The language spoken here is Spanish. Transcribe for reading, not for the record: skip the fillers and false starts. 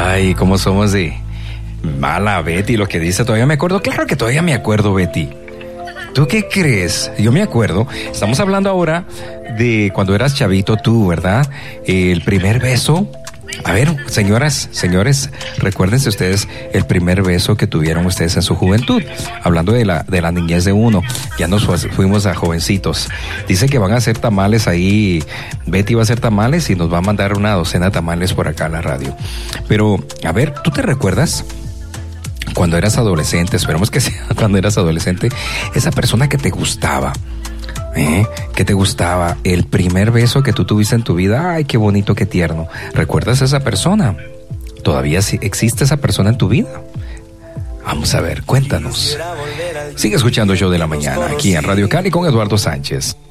Ay, cómo somos de mala, Betty, lo que dice. Todavía me acuerdo. Claro que todavía me acuerdo, Betty. ¿Tú qué crees? Yo me acuerdo. Estamos hablando ahora de cuando eras chavito tú, ¿verdad? El primer beso. A ver, señoras, señores, recuérdense ustedes el primer beso que tuvieron ustedes en su juventud. Hablando de la niñez de uno. Ya nos fuimos a jovencitos. Dice que van a hacer tamales ahí. Betty va a hacer tamales y nos va a mandar una docena de tamales por acá a la radio. Pero, a ver, ¿tú te recuerdas? Cuando eras adolescente, esperemos que sea cuando eras adolescente, esa persona que te gustaba, que te gustaba, el primer beso que tú tuviste en tu vida, ay, qué bonito, qué tierno. ¿Recuerdas a esa persona? ¿Todavía existe esa persona en tu vida? Vamos a ver, cuéntanos. Sigue escuchando Show de la Mañana aquí en Radio Cali con Eduardo Sánchez.